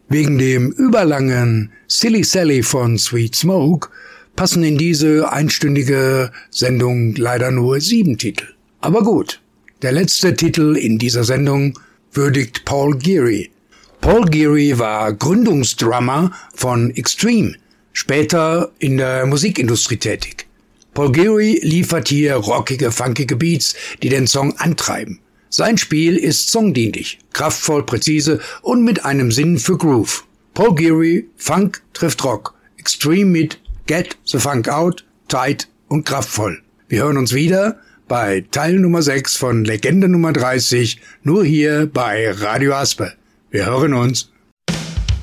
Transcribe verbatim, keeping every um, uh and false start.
Wegen dem überlangen Silly Sally von Sweet Smoke passen in diese einstündige Sendung leider nur sieben Titel. Aber gut, der letzte Titel in dieser Sendung würdigt Paul Geary. Paul Geary war Gründungsdrummer von Extreme, später in der Musikindustrie tätig. Paul Geary liefert hier rockige, funkige Beats, die den Song antreiben. Sein Spiel ist songdienlich, kraftvoll, präzise und mit einem Sinn für Groove. Paul Geary, Funk trifft Rock, Extreme mit Get the Funk Out, tight und kraftvoll. Wir hören uns wieder bei Teil Nummer sechs von Legende Nummer dreißig, nur hier bei Radio Aspe. Wir hören uns.